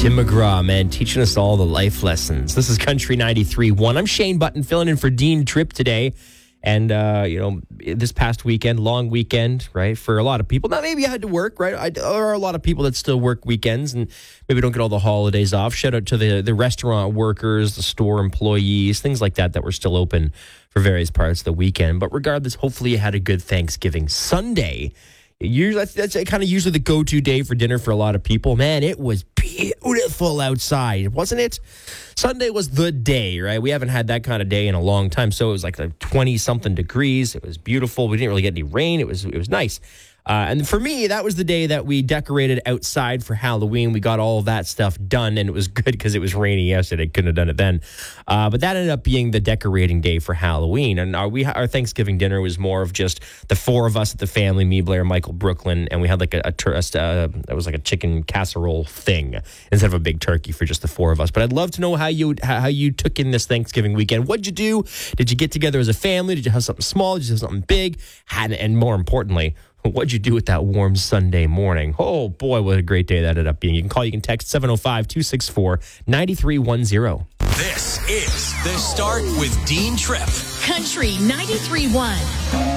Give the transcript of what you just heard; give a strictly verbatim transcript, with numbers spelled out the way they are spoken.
Tim McGraw, man, teaching us all the life lessons. This is Country ninety-three point one. I'm Shane Button, filling in for Dean Tripp today. And, uh, you know, this past weekend, long weekend, right, for a lot of people. Now, maybe you had to work, right? I, there are a lot of people that still work weekends and maybe don't get all the holidays off. Shout out to the, the restaurant workers, the store employees, things like that that were still open for various parts of the weekend. But regardless, hopefully you had a good Thanksgiving Sunday. Usually, that's, that's kind of usually the go-to day for dinner for a lot of people. Man, it was beautiful outside, wasn't it? Sunday was the day, right? We haven't had that kind of day in a long time. So it was like twenty-something degrees. It was beautiful. We didn't really get any rain. It was it was nice. Uh, and for me, that was the day that we decorated outside for Halloween. We got all of that stuff done, and it was good because it was rainy yesterday. Couldn't have done it then. Uh, but that ended up being the decorating day for Halloween. And our, we, our Thanksgiving dinner was more of just the four of us at the family, me, Blair, Michael, Brooklyn, and we had like a, a, a uh, it was like a chicken casserole thing instead of a big turkey for just the four of us. But I'd love to know how you how you took in this Thanksgiving weekend. What'd you do? Did you get together as a family? Did you have something small? Did you have something big? And, and more importantly, what'd you do with that warm Sunday morning? Oh, boy, what a great day that ended up being. You can call, you can text seven oh five, two six four, nine three one zero. This is The Start with Dean Tripp. Country ninety-three point one.